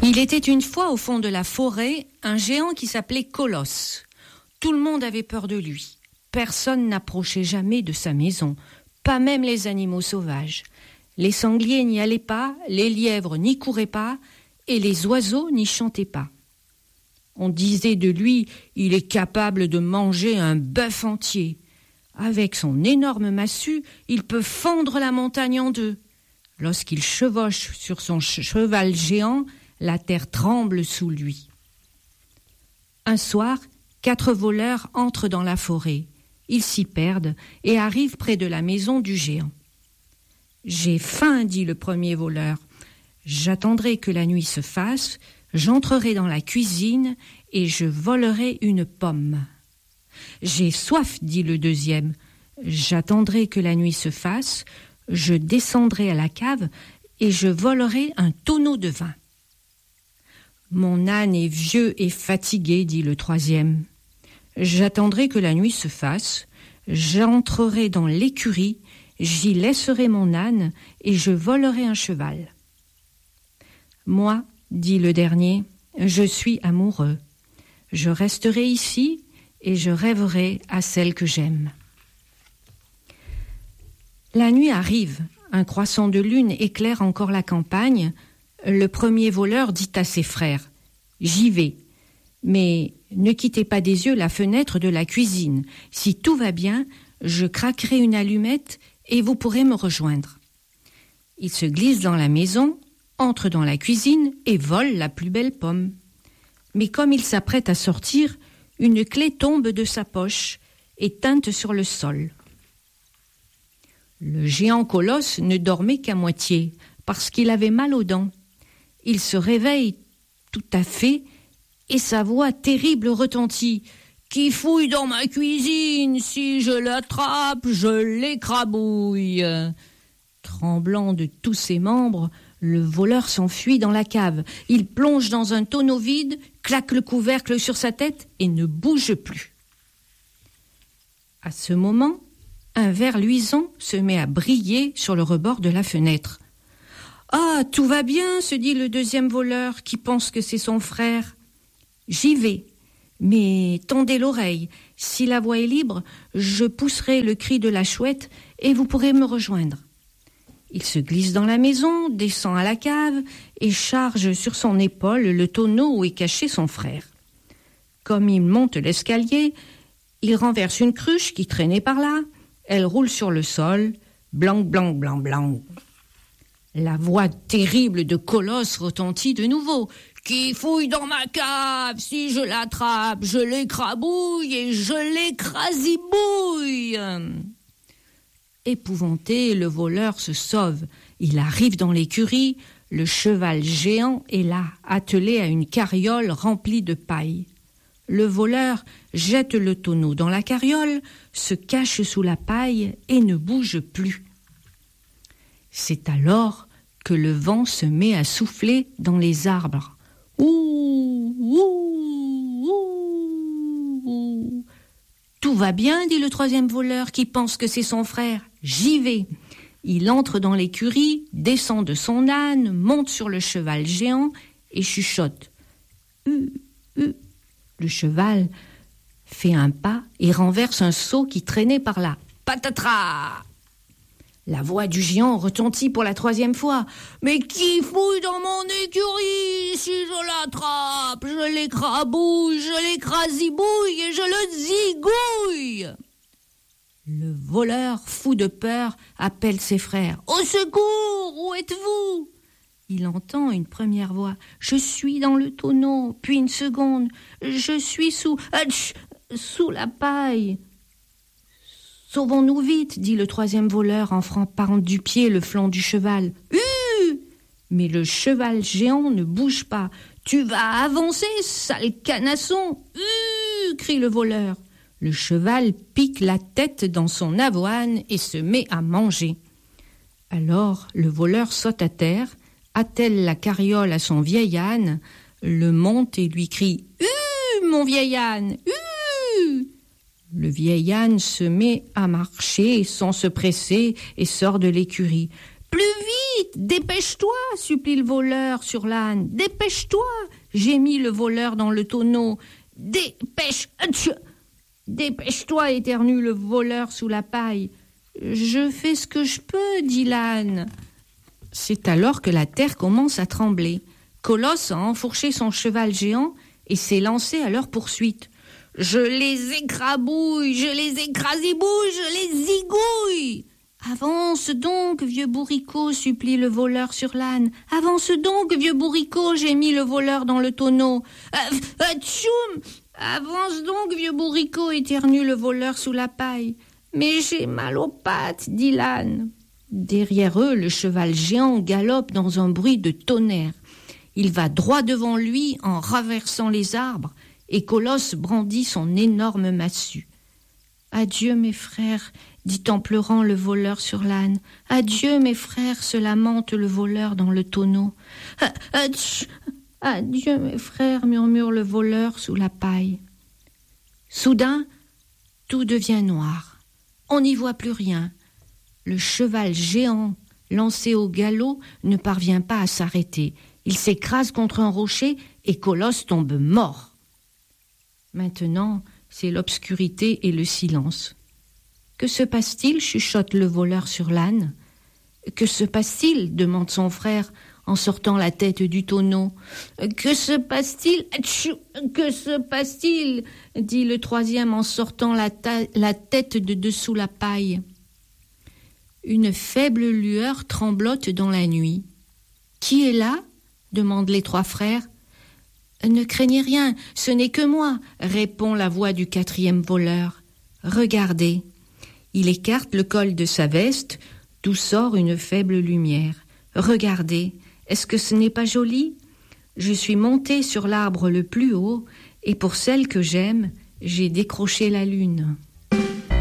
Il était une fois au fond de la forêt un géant qui s'appelait Colosse. Tout le monde avait peur de lui. Personne n'approchait jamais de sa maison, pas même les animaux sauvages. Les sangliers n'y allaient pas, les lièvres n'y couraient pas, et les oiseaux n'y chantaient pas. On disait de lui, il est capable de manger un bœuf entier. Avec son énorme massue, il peut fendre la montagne en deux. Lorsqu'il chevauche sur son cheval géant, la terre tremble sous lui. Un soir, 4 voleurs entrent dans la forêt. Ils s'y perdent et arrivent près de la maison du géant. « J'ai faim, dit le premier voleur. J'attendrai que la nuit se fasse, j'entrerai dans la cuisine et je volerai une pomme. » « J'ai soif, dit le deuxième. J'attendrai que la nuit se fasse, je descendrai à la cave et je volerai un tonneau de vin. » « Mon âne est vieux et fatigué, dit le troisième. J'attendrai que la nuit se fasse, j'entrerai dans l'écurie, j'y laisserai mon âne et je volerai un cheval. Moi, dit le dernier, je suis amoureux. Je resterai ici et je rêverai à celle que j'aime. La nuit arrive, un croissant de lune éclaire encore la campagne. Le premier voleur dit à ses frères « J'y vais, mais ne quittez pas des yeux la fenêtre de la cuisine. Si tout va bien, je craquerai une allumette et vous pourrez me rejoindre. » Il se glisse dans la maison, entre dans la cuisine et vole la plus belle pomme. Mais comme il s'apprête à sortir, une clé tombe de sa poche et teinte sur le sol. Le géant Colosse ne dormait qu'à moitié, parce qu'il avait mal aux dents. Il se réveille tout à fait, et sa voix terrible retentit. « Qui fouille dans ma cuisine? Si je l'attrape, je l'écrabouille !» Tremblant de tous ses membres, le voleur s'enfuit dans la cave. Il plonge dans un tonneau vide, claque le couvercle sur sa tête et ne bouge plus. À ce moment, un ver luisant se met à briller sur le rebord de la fenêtre. « Ah, tout va bien, se dit le deuxième voleur qui pense que c'est son frère. J'y vais, mais tendez l'oreille. Si la voie est libre, je pousserai le cri de la chouette et vous pourrez me rejoindre. » Il se glisse dans la maison, descend à la cave et charge sur son épaule le tonneau où est caché son frère. Comme il monte l'escalier, il renverse une cruche qui traînait par là. Elle roule sur le sol, blanc, blanc, blanc, blanc. La voix terrible de Colosse retentit de nouveau. « Qui fouille dans ma cave? Si je l'attrape, je l'écrabouille et je l'écrasibouille !» Épouvanté, le voleur se sauve. Il arrive dans l'écurie. Le cheval géant est là, attelé à une carriole remplie de paille. Le voleur jette le tonneau dans la carriole, se cache sous la paille et ne bouge plus. C'est alors que le vent se met à souffler dans les arbres. Ouh, ouh, ouh, ouh. Tout va bien, dit le troisième voleur qui pense que c'est son frère. J'y vais. Il entre dans l'écurie, descend de son âne, monte sur le cheval géant et chuchote. Le cheval fait un pas et renverse un seau qui traînait par là. Patatras! La voix du géant retentit pour la 3e fois. « Mais qui fouille dans mon écurie? Si je l'attrape, je l'écrabouille, je l'écrasibouille et je le zigouille !» Le voleur, fou de peur, appelle ses frères. « Au secours! Où êtes-vous » Il entend une première voix. « Je suis dans le tonneau. » Puis une seconde. « Je suis sous la paille. » « Sauvons-nous vite, dit le 3e voleur en frappant du pied le flanc du cheval. Mais le cheval géant ne bouge pas. Tu vas avancer, sale canasson. Crie le voleur. Le cheval pique la tête dans son avoine et se met à manger. Alors le voleur saute à terre, attelle la carriole à son vieil âne, le monte et lui crie « mon vieil âne, Le vieil âne se met à marcher sans se presser et sort de l'écurie. « Plus vite, dépêche-toi, supplie le voleur sur l'âne. Dépêche-toi, gémit le voleur dans le tonneau. Dépêche-toi, éternue le voleur sous la paille. Je fais ce que je peux, dit l'âne. C'est alors que la terre commence à trembler. Colosse a enfourché son cheval géant et s'est lancé à leur poursuite. Je les écrabouille, je les écrasibouille, je les zigouille. Avance donc, vieux bourricot, supplie le voleur sur l'âne. Avance donc, vieux bourricot, gémit le voleur dans le tonneau. Tchoum! Avance donc, vieux bourricot, éternue le voleur sous la paille. Mais j'ai mal aux pattes, dit l'âne. Derrière eux, le cheval géant galope dans un bruit de tonnerre. Il va droit devant lui en renversant les arbres, et Colosse brandit son énorme massue. Adieu, mes frères, dit en pleurant le voleur sur l'âne. Adieu, mes frères, se lamente le voleur dans le tonneau. Adieu, mes frères, murmure le voleur sous la paille. Soudain, tout devient noir. On n'y voit plus rien. Le cheval géant, lancé au galop, ne parvient pas à s'arrêter. Il s'écrase contre un rocher et Colosse tombe mort. Maintenant, c'est l'obscurité et le silence. Que se passe-t-il ? Chuchote le voleur sur l'âne. Que se passe-t-il ? Demande son frère en sortant la tête du tonneau. Que se passe-t-il ? Que se passe-t-il ? Dit le troisième en sortant la tête de dessous la paille. Une faible lueur tremblote dans la nuit. Qui est là ? Demandent les trois frères. Ne craignez rien, ce n'est que moi, répond la voix du quatrième voleur. Regardez. Il écarte le col de sa veste, d'où sort une faible lumière. Regardez, est-ce que ce n'est pas joli ? Je suis monté sur l'arbre le plus haut, et pour celle que j'aime, j'ai décroché la lune.